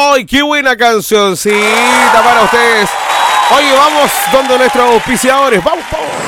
¡Ay, qué buena cancioncita para ustedes! Oye, vamos donde nuestros auspiciadores. ¡Vamos!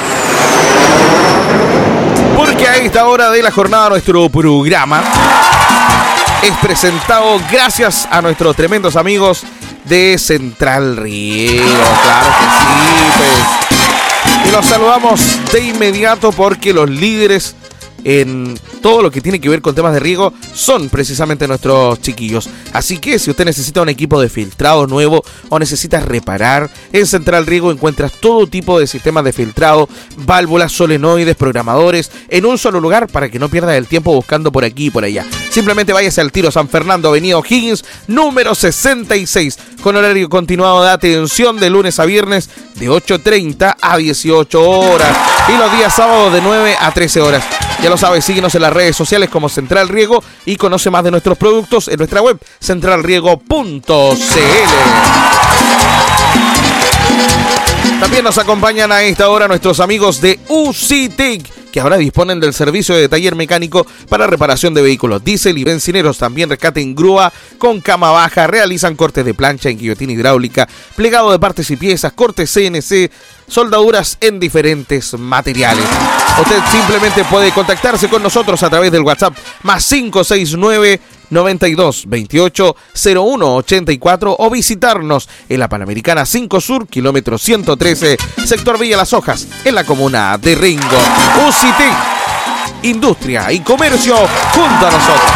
Porque a esta hora de la jornada nuestro programa es presentado gracias a nuestros tremendos amigos de Central Riego. Claro que sí, pues. Y los saludamos de inmediato porque los líderes en todo lo que tiene que ver con temas de riego son precisamente nuestros chiquillos. Así que si usted necesita un equipo de filtrado nuevo o necesita reparar, en Central Riego encuentras todo tipo de sistemas de filtrado, válvulas, solenoides, programadores, en un solo lugar para que no pierda el tiempo buscando por aquí y por allá. Simplemente váyase al Tiro San Fernando, avenida O'Higgins, número 66, con horario continuado de atención de lunes a viernes de 8:30 a 18 horas y los días sábados de 9 a 13 horas. Ya lo sabes, síguenos en las redes sociales como Central Riego y conoce más de nuestros productos en nuestra web centralriego.cl. También nos acompañan a esta hora nuestros amigos de UCITEC, que ahora disponen del servicio de taller mecánico para reparación de vehículos diésel y bencineros. También rescate en grúa con cama baja, realizan cortes de plancha en guillotina hidráulica, plegado de partes y piezas, cortes CNC, soldaduras en diferentes materiales. Usted simplemente puede contactarse con nosotros a través del WhatsApp más 569 92 28 01 84 o visitarnos en la Panamericana 5 Sur, kilómetro 113, sector Villa Las Hojas, en la comuna de Ringo. UCITEC, industria y comercio junto a nosotros.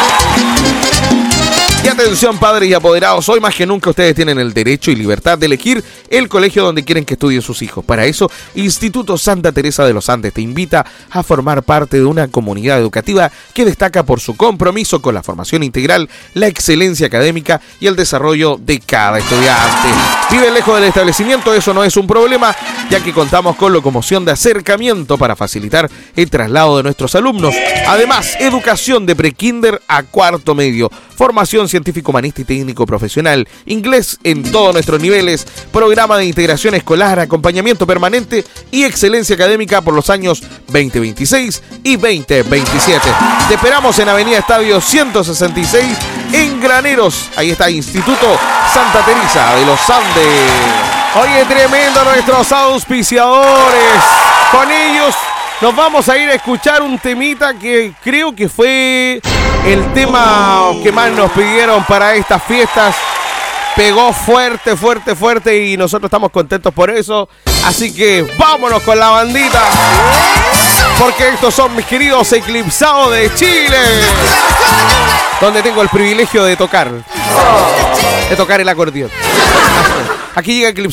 Y atención, padres y apoderados, hoy más que nunca ustedes tienen el derecho y libertad de elegir el colegio donde quieren que estudien sus hijos. Para eso, Instituto Santa Teresa de los Andes te invita a formar parte de una comunidad educativa que destaca por su compromiso con la formación integral, la excelencia académica y el desarrollo de cada estudiante. Vive lejos del establecimiento, eso no es un problema, ya que contamos con locomoción de acercamiento para facilitar el traslado de nuestros alumnos. Además, educación de prekinder a cuarto medio, formación científico, humanista y técnico profesional, inglés en todos nuestros niveles, programa de integración escolar, acompañamiento permanente y excelencia académica por los años 2026 y 2027. Te esperamos en Avenida Estadio 166 en Graneros. Ahí está Instituto Santa Teresa de los Andes. Oye, tremendo nuestros auspiciadores. Con ellos nos vamos a ir a escuchar un temita que creo que fue el tema que más nos pidieron para estas fiestas. Pegó fuerte, fuerte, fuerte y nosotros estamos contentos por eso. Así que vámonos con la bandita, porque estos son mis queridos Eclipsados de Chile, donde tengo el privilegio de tocar el acordeón. Aquí llega Eclipsado.